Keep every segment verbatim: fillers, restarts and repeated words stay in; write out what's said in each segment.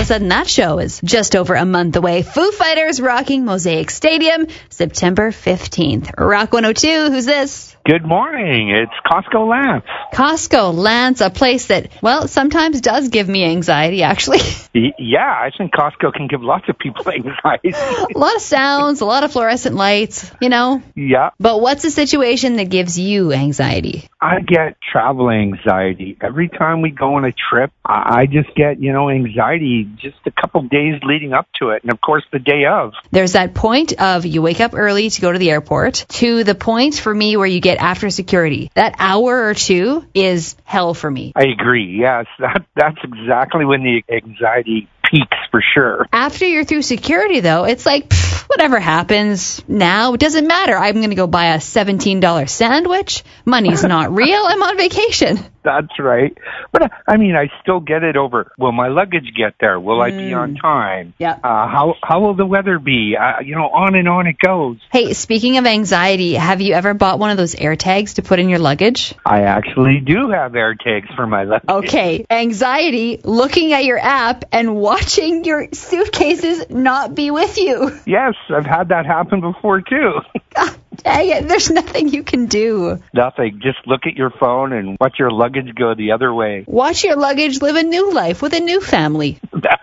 Good morning. It's Costco Lance. Costco Lance, a place that, well, sometimes does give me anxiety, actually. Yeah, I think Costco can give lots of people anxiety. A lot of sounds, a lot of fluorescent lights, you know? Yeah. But what's the situation that gives you anxiety? I get travel anxiety. Every time we go on a trip, I just get, you know, anxiety just a couple days leading up to it. And, of course, the day of. There's that point of you wake up early to go to the airport to the point for me where you get after security. That hour or two is hell for me. I agree. Yes, that that's exactly when the anxiety peaks for sure. After you're through security, though, it's like, pff, whatever happens now, it doesn't matter. I'm going to go buy a seventeen dollars sandwich. Money's not real. I'm on vacation. That's right. But, I mean, I still get it over, will my luggage get there? Will mm. I be on time? Yeah. Uh, how how will the weather be? Uh, you know, on and on it goes. Hey, speaking of anxiety, have you ever bought one of those air tags to put in your luggage? I actually do have air tags for my luggage. Okay. Anxiety, looking at your app and watching your suitcases not be with you. Yes, I've had that happen before, too. God dang it. There's nothing you can do. Nothing. Just look at your phone and watch your luggage go the other way. Watch your luggage live a new life with a new family.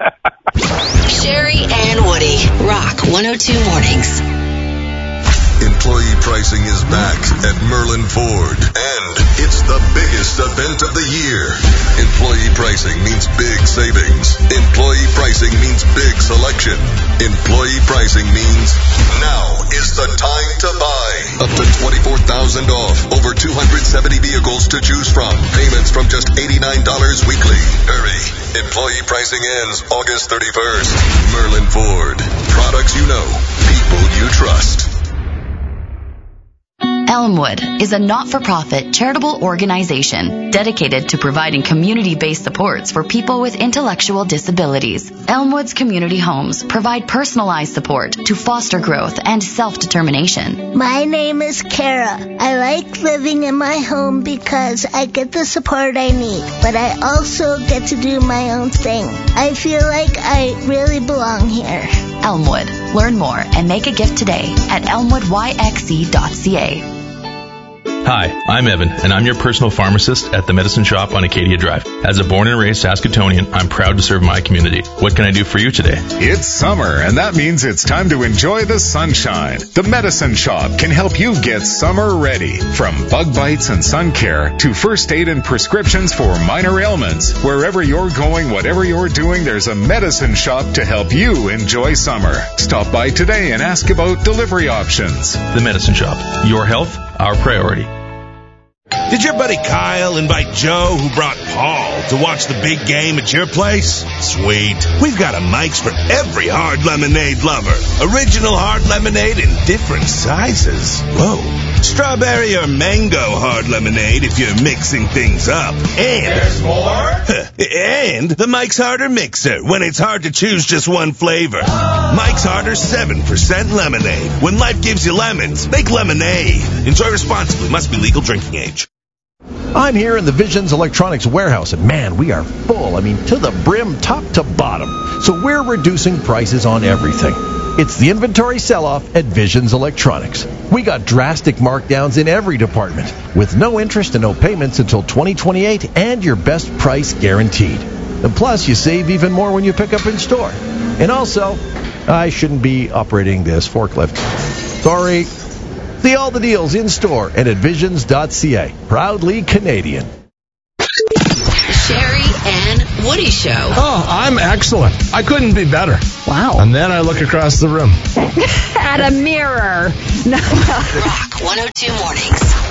Sherry and Woody, Rock one oh two Mornings. Employee pricing is back at Merlin Ford, and it's the biggest event of the year. Employee pricing means big savings. Employee pricing means big selection. Employee pricing means now is the time to buy. Up to twenty-four thousand dollars off. Over two hundred seventy vehicles to choose from. Payments from just eighty-nine dollars weekly. Hurry. Employee pricing ends August thirty-first. Merlin Ford. Products you know. People you trust. Elmwood is a not-for-profit charitable organization dedicated to providing community-based supports for people with intellectual disabilities. Elmwood's community homes provide personalized support to foster growth and self-determination. My name is Kara. I like living in my home because I get the support I need, but I also get to do my own thing. I feel like I really belong here. Elmwood. Learn more and make a gift today at elmwood y x e dot c a. Hi, I'm Evan, and I'm your personal pharmacist at the Medicine Shop on Acadia Drive. As a born and raised Saskatoonian, I'm proud to serve my community. What can I do for you today? It's summer, and that means it's time to enjoy the sunshine. The Medicine Shop can help you get summer ready. From bug bites and sun care to first aid and prescriptions for minor ailments. Wherever you're going, whatever you're doing, there's a Medicine Shop to help you enjoy summer. Stop by today and ask about delivery options. The Medicine Shop. Your health, our priority. Did your buddy Kyle invite Joe, who brought Paul, to watch the big game at your place? Sweet. We've got a Mike's for every hard lemonade lover. Original hard lemonade in different sizes. Whoa. Strawberry or mango hard lemonade if you're mixing things up. And there's more? And the Mike's Harder Mixer when it's hard to choose just one flavor. Mike's Harder seven percent lemonade. When life gives you lemons, make lemonade. Enjoy responsibly. Must be legal drinking age. I'm here in the Visions Electronics warehouse, and man, we are full. I mean, to the brim, top to bottom. So we're reducing prices on everything. It's the inventory sell-off at Visions Electronics. We got drastic markdowns in every department, with no interest and no payments until twenty twenty-eight, and your best price guaranteed. And plus, you save even more when you pick up in store. And also, I shouldn't be operating this forklift. Sorry. See all the deals in store and at visions dot c a. Proudly Canadian. Sherry and Woody Show. Oh, I'm excellent. I couldn't be better. Wow. And then I look across the room. At a mirror. Rock one oh two Mornings.